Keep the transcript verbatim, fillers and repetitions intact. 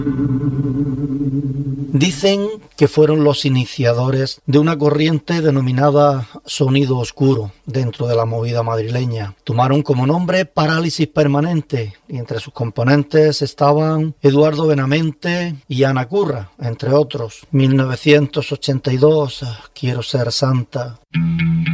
Dicen que fueron los iniciadores de una corriente denominada sonido oscuro dentro de la movida madrileña. Tomaron como nombre Parálisis Permanente y entre sus componentes estaban Eduardo Benavente y Ana Curra, entre otros. mil novecientos ochenta y dos, Quiero ser santa.